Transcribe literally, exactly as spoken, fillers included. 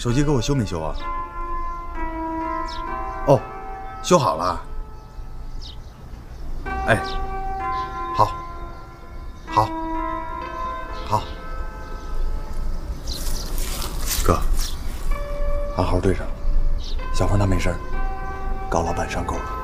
手机给我修没修啊？哦，修好了。哎，好，好，好，哥，好好对上。小凤她没事，高老板上钩了。